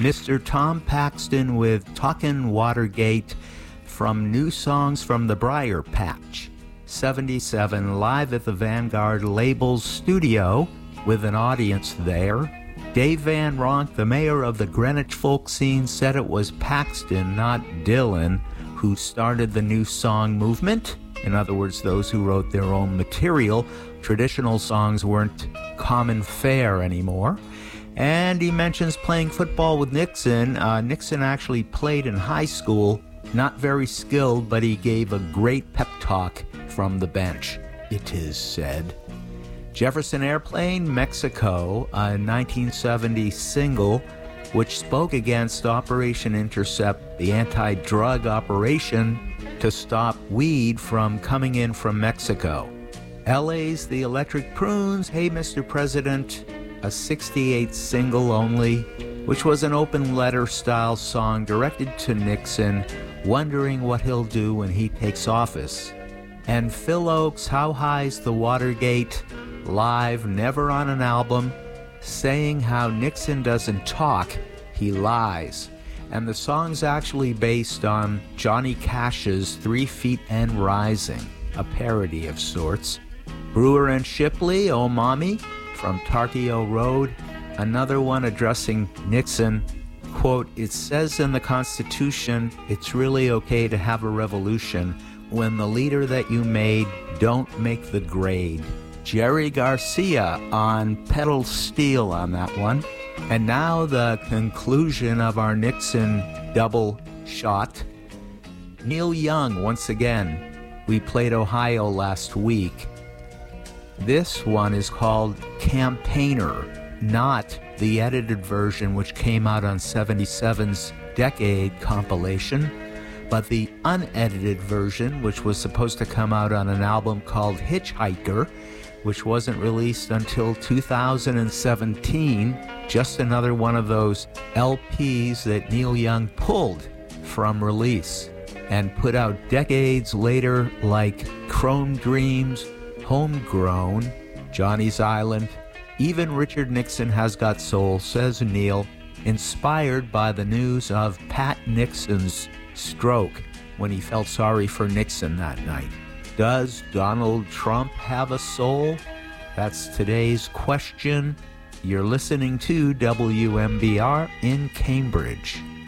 Mr. Tom Paxton with Talkin' Watergate from New Songs from the Briar Patch. 77, live at the Vanguard Labels studio with an audience there. Dave Van Ronk, the mayor of the Greenwich folk scene, said it was Paxton, not Dylan, who started the new song movement. In other words, those who wrote their own material. Traditional songs weren't common fare anymore. And he mentions playing football with Nixon. Nixon actually played in high school, not very skilled, but he gave a great pep talk from the bench, it is said. Jefferson Airplane, Mexico, a 1970 single which spoke against Operation Intercept, the anti-drug operation to stop weed from coming in from Mexico. LA's The Electric Prunes, Hey Mr. President, a 68 single only, which was an open letter style song directed to Nixon, wondering what he'll do when he takes office. And Phil Oakes, How High's the Watergate, live, never on an album, saying how Nixon doesn't talk, he lies. And the song's actually based on Johnny Cash's 3 Feet and Rising, a parody of sorts. Brewer and Shipley, Oh Mommy, from Tartio Road, another one addressing Nixon. Quote, it says in the Constitution, it's really okay to have a revolution when the leader that you made don't make the grade. Jerry Garcia on pedal steel on that one. And now the conclusion of our Nixon double shot. Neil Young, once again. We played Ohio last week. This one is called Campaigner, not the edited version which came out on 77's Decade compilation, but the unedited version which was supposed to come out on an album called Hitchhiker, which wasn't released until 2017, just another one of those LPs that Neil Young pulled from release and put out decades later, like Chrome Dreams, Homegrown, Johnny's Island. Even Richard Nixon Has Got Soul, says Neil, inspired by the news of Pat Nixon's stroke when he felt sorry for Nixon that night. Does Donald Trump have a soul? That's today's question. You're listening to WMBR in Cambridge.